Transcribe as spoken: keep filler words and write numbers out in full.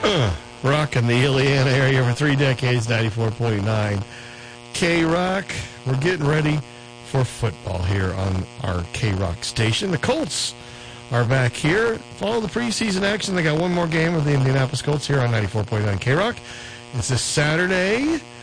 Rocking the Illiana area for three decades, ninety-four point nine K-Rock. We're getting ready for football here on our K-Rock station. The Colts are back here. Follow the preseason action. They got one more game with the Indianapolis Colts here on ninety-four point nine K-Rock. It's this Saturday.